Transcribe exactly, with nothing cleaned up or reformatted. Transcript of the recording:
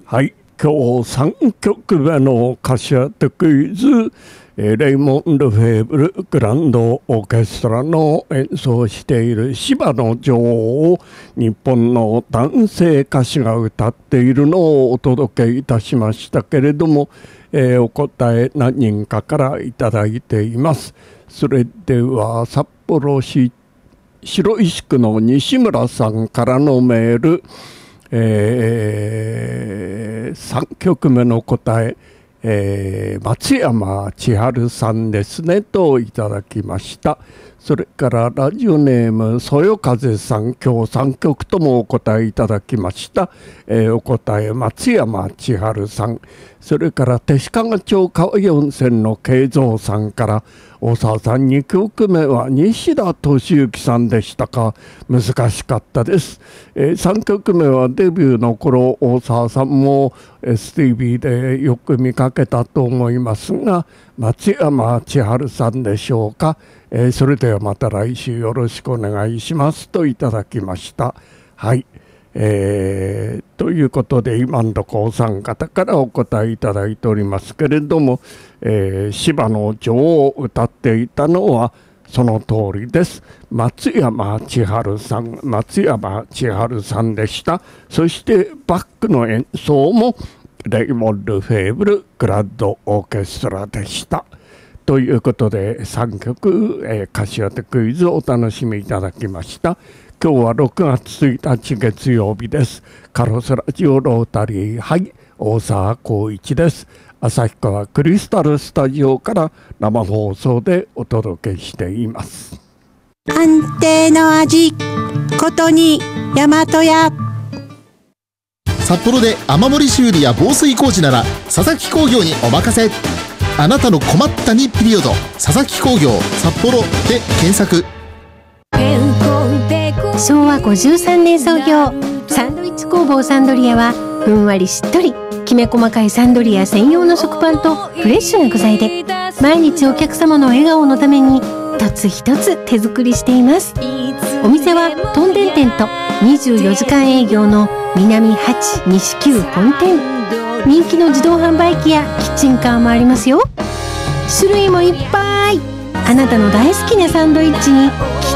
はい、今日さんきょくめの歌詞当てクイズ、えー、レイモン・ルフェーブルグランドオーケストラの演奏している芝の女王を日本の男性歌手が歌っているのをお届けいたしましたけれども、えー、お答え何人かからいただいています。それでは札幌市白石区の西村さんからのメール、えー、さんきょくめの答え、えー、松山千春さんですねといただきました。それからラジオネームそよ風さん、今日さんきょくともお答えいただきました。えー、お答え松山千春さん。それから手鹿町川湯温泉の慶三さんから、大沢さんにきょくめは西田敏行さんでしたか。難しかったです。えー、さんきょくめはデビューの頃大沢さんも エスティービー でよく見かけたと思いますが、松山千春さんでしょうか。えー、それではまた来週よろしくお願いしますといただきました。はい、えー、ということで今のところお三方からお答えいただいておりますけれども、えー、芝の女王を歌っていたのはその通りです。松山千春さん、松山千春さんでした。そしてバックの演奏もレイモン・ルフェーブルグランドオーケストラでした。ということでさんきょく、えー、歌詞当てクイズをお楽しみいただきました。今日はろくがつついたち月曜日です。カロスラジオロータリー、はい、大沢光一です。旭川クリスタルスタジオから生放送でお届けしています。 安定の味ことに大和屋。 札幌で雨漏り修理や防水工事なら佐々木工業にお任せ。あなたの困ったにピリオド、佐々木工業札幌で検索。 しょうわごじゅうさんねん創業、サンドイッチ工房サンドリアはふんわりしっとりきめ細かいサンドリア専用の食パンとフレッシュな具材で毎日お客様の笑顔のために一つ一つ手作りしています。お店はトンデン店とにじゅうよじかん営業の南はち西きゅう本店。人気の自動販売機やキッチンカーもありますよ。種類もいっぱい。あなたの大好きなサンドイッチにき